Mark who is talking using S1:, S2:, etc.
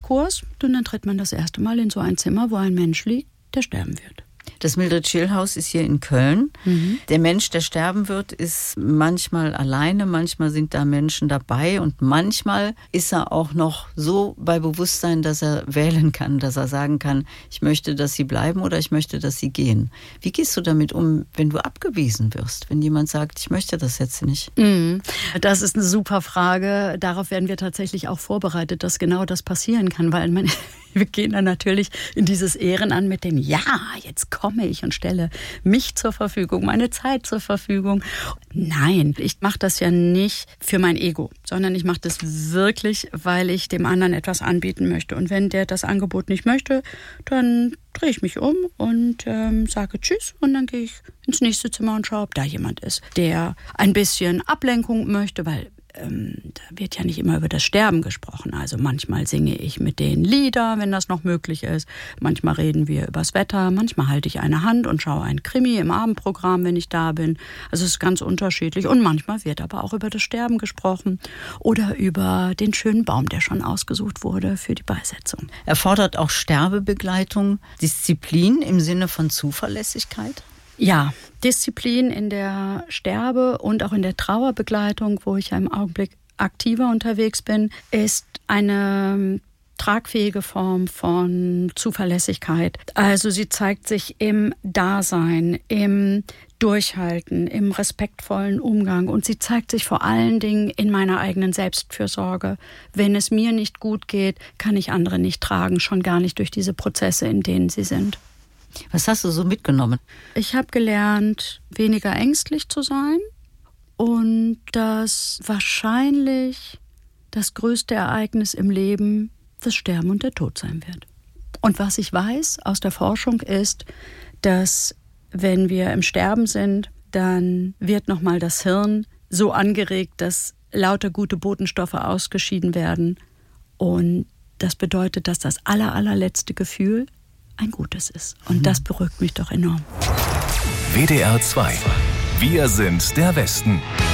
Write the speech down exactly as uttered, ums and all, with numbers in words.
S1: Trauerkurs und dann tritt man das erste Mal in so ein Zimmer, wo ein Mensch liegt, der sterben wird.
S2: Das Mildred-Scheel-Haus ist hier in Köln. Mhm. Der Mensch, der sterben wird, ist manchmal alleine, manchmal sind da Menschen dabei und manchmal ist er auch noch so bei Bewusstsein, dass er wählen kann, dass er sagen kann, ich möchte, dass sie bleiben oder ich möchte, dass sie gehen. Wie gehst du damit um, wenn du abgewiesen wirst, wenn jemand sagt, ich möchte das jetzt nicht?
S1: Mhm. Das ist eine super Frage. Darauf werden wir tatsächlich auch vorbereitet, dass genau das passieren kann, weil man, wir gehen dann natürlich in dieses Ehren an mit dem Ja, jetzt komme ich und stelle mich zur Verfügung, meine Zeit zur Verfügung. Nein, ich mache das ja nicht für mein Ego, sondern ich mache das wirklich, weil ich dem anderen etwas anbieten möchte. Und wenn der das Angebot nicht möchte, dann drehe ich mich um und ähm, sage Tschüss und dann gehe ich ins nächste Zimmer und schaue, ob da jemand ist, der ein bisschen Ablenkung möchte, weil Ähm, da wird ja nicht immer über das Sterben gesprochen. Also manchmal singe ich mit denen Lieder, wenn das noch möglich ist. Manchmal reden wir übers Wetter. Manchmal halte ich eine Hand und schaue ein Krimi im Abendprogramm, wenn ich da bin. Also es ist ganz unterschiedlich. Und manchmal wird aber auch über das Sterben gesprochen oder über den schönen Baum, der schon ausgesucht wurde für die Beisetzung.
S2: Erfordert auch Sterbebegleitung Disziplin im Sinne von Zuverlässigkeit?
S1: Ja, Disziplin in der Sterbe- und auch in der Trauerbegleitung, wo ich ja im Augenblick aktiver unterwegs bin, ist eine tragfähige Form von Zuverlässigkeit. Also sie zeigt sich im Dasein, im Durchhalten, im respektvollen Umgang und sie zeigt sich vor allen Dingen in meiner eigenen Selbstfürsorge. Wenn es mir nicht gut geht, kann ich andere nicht tragen, schon gar nicht durch diese Prozesse, in denen sie sind.
S2: Was hast du so mitgenommen?
S1: Ich habe gelernt, weniger ängstlich zu sein und dass wahrscheinlich das größte Ereignis im Leben das Sterben und der Tod sein wird. Und was ich weiß aus der Forschung ist, dass wenn wir im Sterben sind, dann wird nochmal das Hirn so angeregt, dass lauter gute Botenstoffe ausgeschieden werden. Und das bedeutet, dass das aller, allerletzte Gefühl ein gutes ist. Und das beruhigt mich doch enorm.
S3: W D R zwei. Wir sind der Westen.